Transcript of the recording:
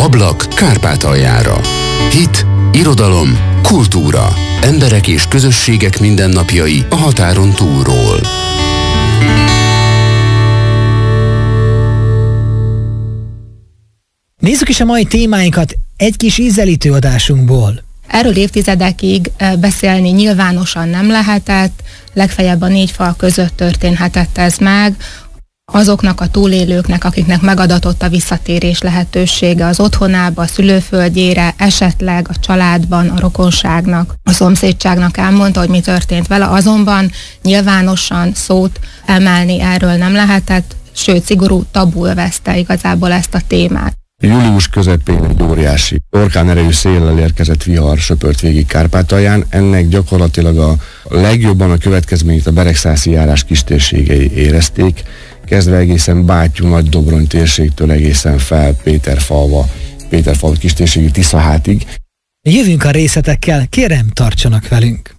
Ablak Kárpátaljára. Hit, irodalom, kultúra. Emberek és közösségek mindennapjai a határon túlról. Nézzük is a mai témáinkat egy kis ízelítő adásunkból. Erről évtizedekig beszélni nyilvánosan nem lehetett, legfeljebb a 4 fal között történhetett ez meg. Azoknak a túlélőknek, akiknek megadatott a visszatérés lehetősége az otthonába, a szülőföldjére, esetleg a családban, a rokonságnak, a szomszédságnak elmondta, hogy mi történt vele, azonban nyilvánosan szót emelni erről nem lehetett, sőt, szigorú tabu övezte igazából ezt a témát. Július közepén egy óriási orkánerejű széllel érkezett vihar söpört végig Kárpátalján. Ennek gyakorlatilag a legjobban a következményét a beregszászi járás kistérségei érezték, kezdve egészen Bátyú, Nagydobrony térségtől egészen fel Péterfalva kistérségi Tiszahátig. Jövünk a részletekkel, kérem, tartsanak velünk!